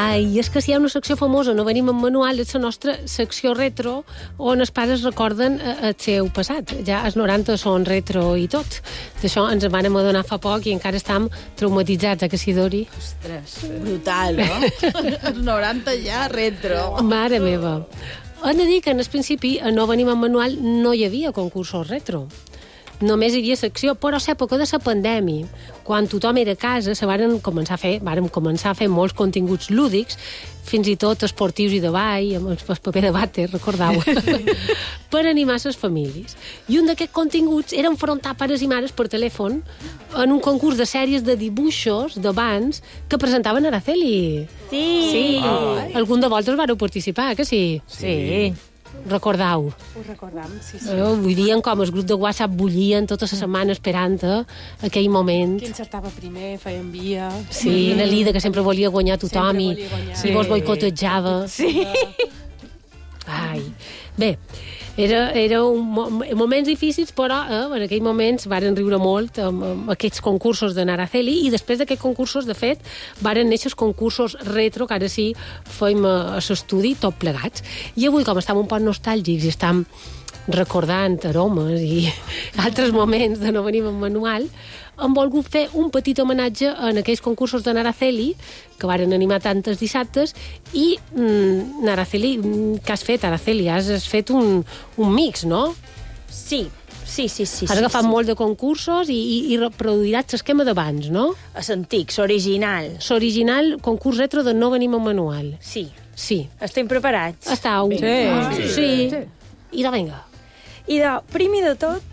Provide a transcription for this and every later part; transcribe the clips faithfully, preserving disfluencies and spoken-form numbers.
Ai, és que si hi ha una secció famosa, no venim en manual, és la nostra secció retro, on els pares recorden el seu passat. Ja els noranta són retro i tot. D'això ens en vam adonar fa poc i encara estem traumatitzats, eh, que sí, Dori? Ostres, brutal, no? Els noranta ja, retro. Mare meva. Hem de dir que en el principi, a No venim en manual, no hi havia concursos retro. Només hi havia secció, però a l'època de la pandèmia, quan tothom era a casa, se varen començar a fer, vàrem començar a fer molts continguts lúdics, fins i tot esportius i de ball, amb el paper de vàter, recordeu? Per animar les famílies. I un d'aquests continguts era enfrontar pares i mares per telèfon en un concurs de sèries de dibuixos d'abans que presentaven Araceli. Sí. Sí. Ah. Algun de vosaltres vareu participar, que sí? Sí. Recordau. Ho recordam, sí, sí. Eh, vull dir, com els grups de WhatsApp bullien tota la setmana esperant eh, aquell moment. Qui encertava primer, feia envia... Sí, la Lida, que sempre volia guanyar tothom i, volia guanyar. i vos boicotejava. Sí. Ai. Bé, era, era un mo moments difícils, però eh, en aquells moments varen riure molt amb, amb aquests concursos de Araceli, i després d'aquests concursos, de fet, varen néixer els concursos retro, que ara sí fèiem a l'estudi tot plegats. I avui, com estem un poc nostàlgics i estem recordant aromes i altres moments de No venim en manual, hem volgut fer un petit homenatge en aquells concursos de Araceli que varen animar tantes dissabtes. I mm, Araceli, què has fet, Araceli? Has, has fet un, un mix, no? Sí, sí, sí. sí has sí, agafat sí. molt de concursos i, i, i reproduiràs l'esquema d'abans, no? Els antics, original. L'original concurs retro de No venim en manual. Sí. Sí. Estem preparats? Estau. Sí. Sí. sí. sí. I de vinga. I de, primer de tot,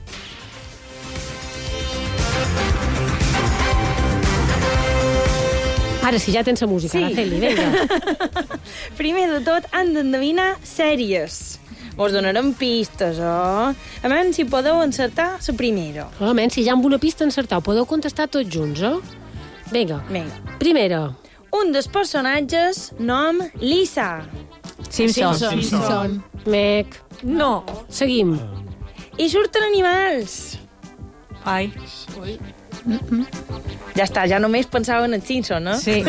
Ara sí, ja tens la música, Sí. Araceli, vinga. primer de tot han d'endevinar sèries. Vos donarem pistes, oh? A menys si podeu encertar la primera. Almenys, si ja amb una pista encertau, podeu contestar tots junts, eh? Vinga. Vinga. Primera. Un dels personatges, nom Lisa. Simpson. Simpson. Mec. No. Seguim. I surten animals. Ai. Ja està, ja només pensava en el Simpson, no? Sí.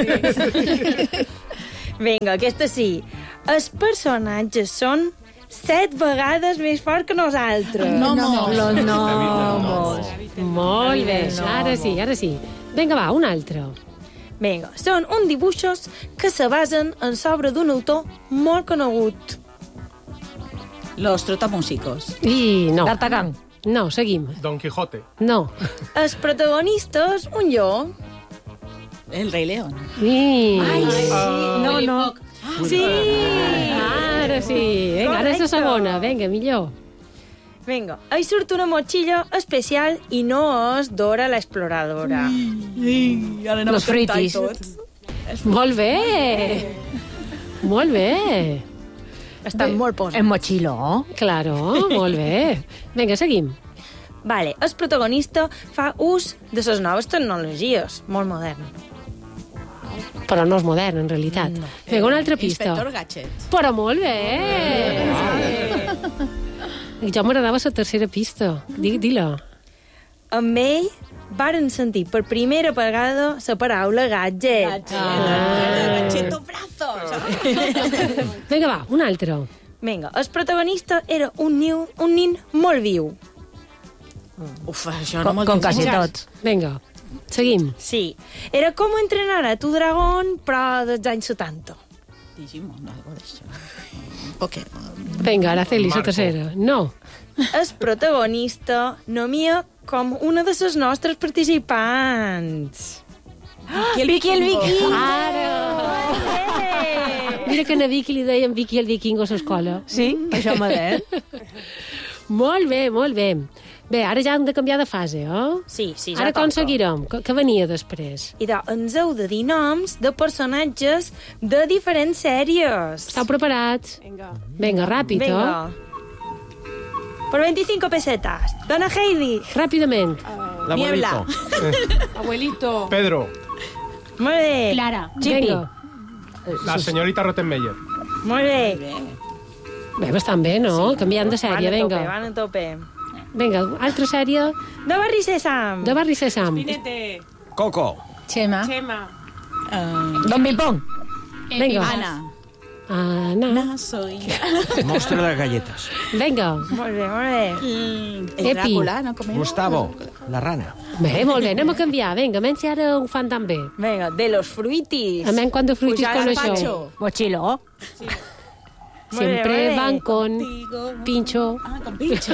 Vinga, aquesta sí. Els personatges són set vegades més forts que nosaltres. No, no, Los no. gnomos. Molt bé, ara sí, ara sí. Vinga, va, un altre. Vinga, són uns dibuixos que se basen en l'obra d'un autor molt conegut. Los trotamúsicos. I no. D'Artagnan. No, seguim. Don Quijote. No. Els protagonistes, un llop. El Rei León. I... Ai, sí. No, no. Sí. Ara sí. Vinga, ara és la Correcte. segona. Vinga, millor. Vinga, ahí surt una motxilla especial i no és Dora l'exploradora. Sí, ara Los fritis. Molt bé. Molt bé. Estan molt posats. En mochilo. Claro, molt bé. Vinga, seguim. Vale, el protagonista fa ús de les noves tecnologies, molt modern. Però no és modern, en realitat. No. Vinga, una altra pista. Inspector Gadget. Però molt bé. Jo m'agradava la tercera pista. Di-la. Amb ell varen sentir per primera vegada la paraula gadget. Ah. Gadgeto brazos. Vinga, va, un altre. Vinga, el protagonista era un, niu, un nin molt viu. Uf, això Com, com quasi tots. Vinga, seguim. Sí, era com entrenar a tu dragón, però dels anys setanta. Digimon, algo d'això. Pokémon. Vinga, Araceli, la Marco. tercera. No. El protagonista nomia com una de les nostres participants. Vicky el Viking. Ara! Mira que a Vicky li deien Vicky el Vikingo a l'escola. Sí, això m'ha dit. Molt bé, molt bé. Bé, ara ja hem de canviar de fase, eh? Sí, sí, ja Ara com toca. seguirem? Què, què venia després? I doncs ens heu de dir noms de personatges de diferents sèries. Esteu preparats? Vinga. Vinga, ràpid, eh? Vinga. Por veinticinco pesetas. Dona Heidi. Ràpidament. L'abuelito. Abuelito. Pedro. Molt bé. Clara. Vinga. La señorita Rottenmeier. Molt bé. Bé, bastant bé, no? Canviant de sèrie, Van a tope, vinga. van a tope. Vinga, altra sèrie De Barri Sésam. de Barri Sésam. Pinete. Coco. Chema. Chema. Uh, Don Ping Pong. Vinga. Ana. Ana. Ana soy. Mostra de galletes. Vinga. Molt bé, molt bé. El Epi. Dràcula, no? Com era? Gustavo, la rana. Bé, molt bé, anem a canviar. Vinga, menys si ara ho fan tan bé. Vinga, de los fruitis. A menys quant de fruitis Pujar al coneixeu. Pacho. Mochilo. Sempre Molt bé, van molt con pincho. Ah, con pincho.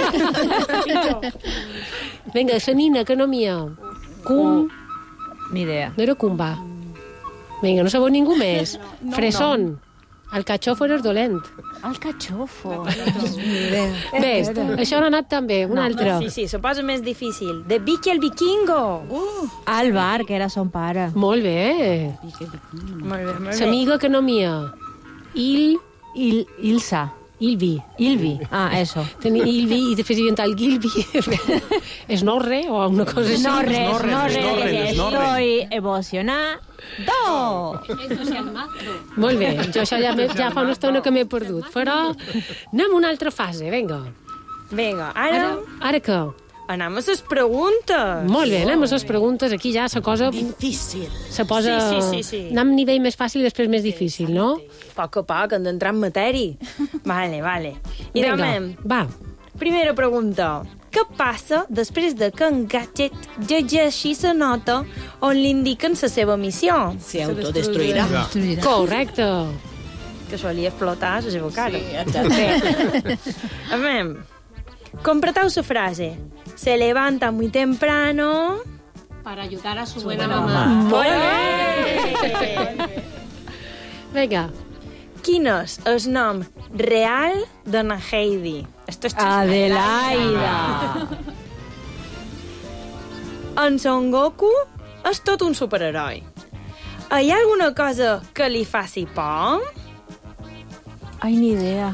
Vinga, la nina, que no mia. Cum. Ni idea. No era cumba. Vinga, no sabeu ningú més. Fresón. El cachofo era dolent. El cachofo. Bé, això no ha anat tan bé. Un altre. Sí, sí, s'ho posa més difícil. De Vicky el Vikingo. Álvar, que era son pare. Molt bé. Molt bé, molt bé. L'amiga que no mia. Il... Il, Ilsa. Ilvi. Ilvi. Ah, eso. Tenia Ilvi i després hi havia el Gilvi. És no re o una cosa així? No res, no res, no res, no res, que no res. estoy emocionado. Molt bé, jo això ja, me, ja fa una estona que m'he perdut. Però anem a una altra fase, vinga. Vinga, Ara, ara ara què? anem a les preguntes. Molt bé, anem a les preguntes. Aquí ja la cosa Difícil. se posa... Sí, sí, sí, sí. Anem a nivell més fàcil i després més difícil, no? A poc a poc, hem d'entrar en matèria. Vale, vale. I Vinga, demem, va. primera pregunta. Què passa després de que en Gadget llegeixi la nota on li indiquen la seva missió? Se autodestruirà. Correcte. Que solia explotar la seva cara. Sí, exacte. A veure, completeu la frase. Se levanta muy temprano... Para ayudar a su buena mamá. Molt bé! Vinga. Quin és el nom real d'Anna Heidi? Esto es Adelaida. En Son Goku és tot un superheroi. Hi ha alguna cosa que li faci por? Ai, ni idea.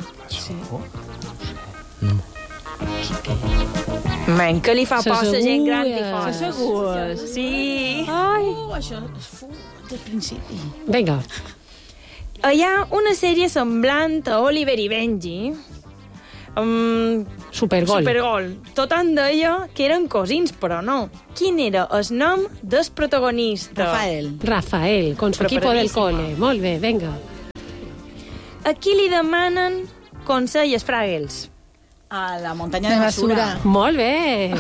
Men, que li fa Se por a la gent gran i segura. fora. Se segures. Sí. Ai. Uh, això és fu del principi. Vinga. Hi ha una sèrie semblant a Oliver i Benji. Um, Supergol. Supergol. Tothom deia que eren cosins, però no. Quin era el nom del protagonista? Rafael. Rafael, con su equipo del cole. Molt bé, vinga. A qui li demanen consell els Fraggles? A la muntanya de basura. Molt bé.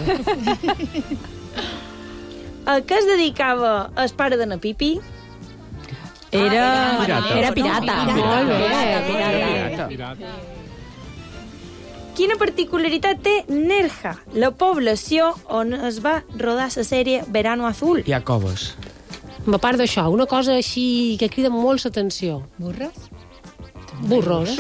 A què es dedicava el pare d'Anna Pipi? Era, pirata. era pirata. Molt bé. Pirata. Pirata. Quina particularitat té Nerja, la població on es va rodar la sèrie Verano Azul? Hi ha coves. A part d'això, una cosa així que crida molt l'atenció. Burres? Burros.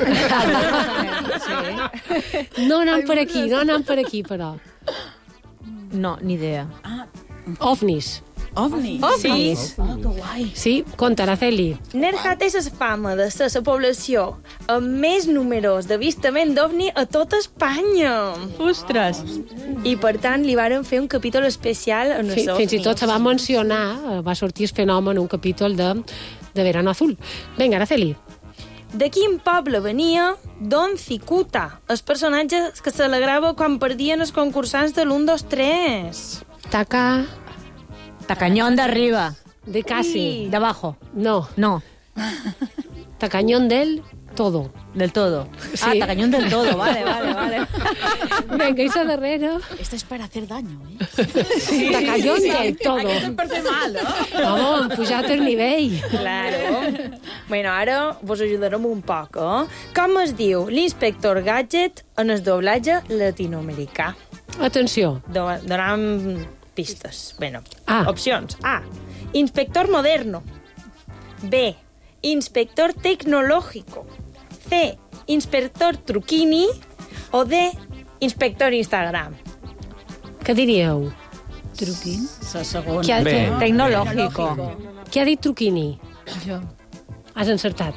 No anant per aquí, no anant per aquí, però. No, ni idea. Ovnis. Ovnis. Ovnis? Oh, que guai. Sí, conta, Araceli. Nerja té la fama de ser la població amb més números d'avistament d'ovni a tota Espanya. Ostres. I, per tant, li varen fer un capítol especial en els Fi- Fins i tot se va mencionar, eh, va sortir el fenomen, un capítol de, de Verano Azul. Vinga, Araceli. De quin poble venia Don Cicuta, el personatge que s'alegrava quan perdien els concursants de l'un, dos, tres? Taca Tacañón de arriba. de casi. De abajo. No, No, tacañón del todo. del todo. Ah, Sí. tacañón del todo. Vale, vale, vale. Venga, y esa darrera. Esto es para hacer daño, ¿eh? Tacañón del todo. parece mal, ¿no? Vamos, hem pujat el nivell. Claro. Bueno, ara vos ajudarem un poc, eh? Com es diu l'inspector Gadget en el doblatge latinoamericà? Atenció. Do- Donam pistes. Bueno, A. opcions. A. Inspector moderno. B. Inspector tecnológico. C. Inspector truquini. O D. Inspector Instagram. Què diríeu? Truquín. La segona. Qui ha, Bé. qui, Tecnológico. qui ha dit truquini? Jo. Has encertat.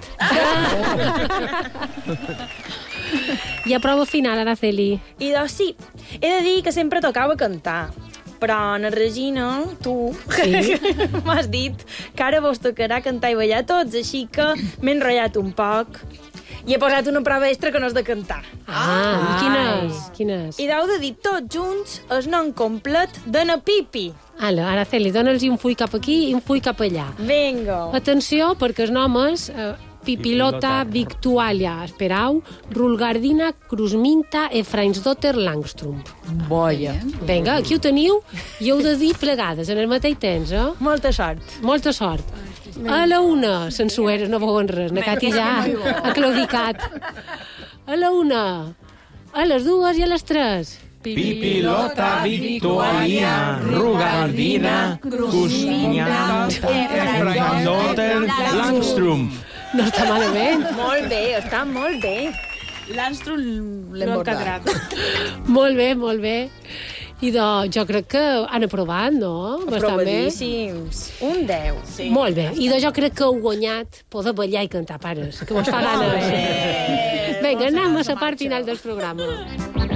I a prova final, Araceli. I doncs sí, he de dir que sempre tocava cantar. Però, Ana Regina, tu Sí. m'has dit que ara vos tocarà cantar i ballar tots, així que m'he enrotllat un poc i he posat una prova extra que no és de cantar. Ah, quines? Quines? I deu de dir tots junts el nom complet d'Anna Pipi. Ala, Araceli, dona'ls un full cap aquí i un full cap allà. Vinga. Atenció, perquè els noms... Eh, Pipilota, Victualia, esperau, Rulgardina, Cruzminta, Efrainsdotter, Langstrom. Boia. Vinga, aquí ho teniu i heu de dir plegades en el mateix temps, eh? Molta sort. Molta sort. A la una, sensueres, no veuen res, na Cati ja ha claudicat. A la una, a les dues i a les tres. Pipilota, Victualia, Rugardina, Cruzminta, Efrainsdotter, Langstrom. No està malament. Molt bé, està molt bé. L'Anstrom l'hem No bordat. quadrat. Molt bé, molt bé. I de, jo crec que han aprovat, no? Bastant bé. Aprovadíssims. Un deu. Sí. Molt bé. I de jo crec que heu guanyat poder ballar i cantar, pares, que vos fa ganes. Vinga, anem a la part final del programa.